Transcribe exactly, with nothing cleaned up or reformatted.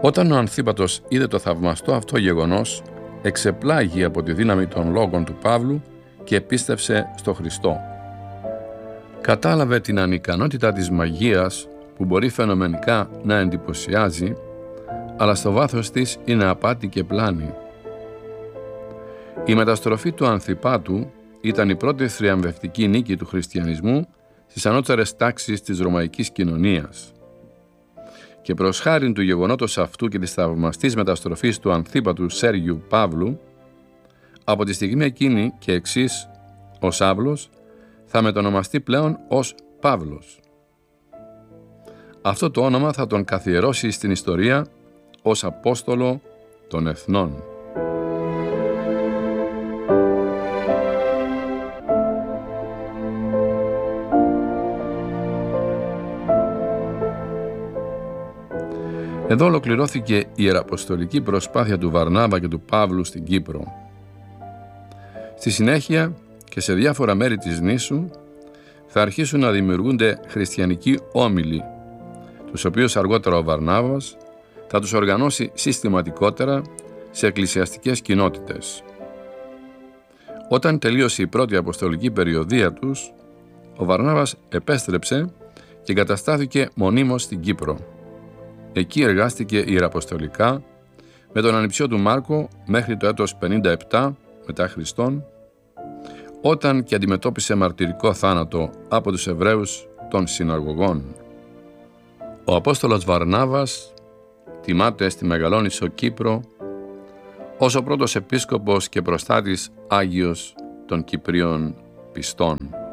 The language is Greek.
Όταν ο Ανθίπατος είδε το θαυμαστό αυτό γεγονός, εξεπλάγει από τη δύναμη των λόγων του Παύλου και πίστευσε στο Χριστό. Κατάλαβε την ανικανότητα της μαγείας που μπορεί φαινομενικά να εντυπωσιάζει, αλλά στο βάθος της είναι απάτη και πλάνη. Η μεταστροφή του Ανθιπάτου ήταν η πρώτη θριαμβευτική νίκη του χριστιανισμού στις ανώτερες τάξεις της ρωμαϊκής κοινωνίας. Και προς χάριν του γεγονότος αυτού και της θαυμαστής μεταστροφής του Ανθίπατου Σέργιου Παύλου, από τη στιγμή εκείνη και εξής ο Σάβλος θα μετονομαστεί πλέον ως Παύλος. Αυτό το όνομα θα τον καθιερώσει στην ιστορία ως Απόστολο των Εθνών. Εδώ ολοκληρώθηκε η ιεραποστολική προσπάθεια του Βαρνάβα και του Παύλου στην Κύπρο. Στη συνέχεια και σε διάφορα μέρη της νήσου θα αρχίσουν να δημιουργούνται χριστιανικοί όμιλοι, τους οποίους αργότερα ο Βαρνάβας θα τους οργανώσει συστηματικότερα σε εκκλησιαστικές κοινότητες. Όταν τελείωσε η πρώτη αποστολική περιοδεία τους, ο Βαρνάβας επέστρεψε και εγκαταστάθηκε μονίμως στην Κύπρο. Εκεί εργάστηκε ιεραποστολικά με τον ανιψιό του Μάρκο μέχρι το έτος πενήντα επτά μετά Χριστόν, όταν και αντιμετώπισε μαρτυρικό θάνατο από τους Εβραίους των συναγωγών. Ο Απόστολος Βαρνάβας τιμάται στη Μεγαλόνισσο Κύπρο ως ο πρώτος επίσκοπος και προστάτης Άγιος των Κυπρίων πιστών.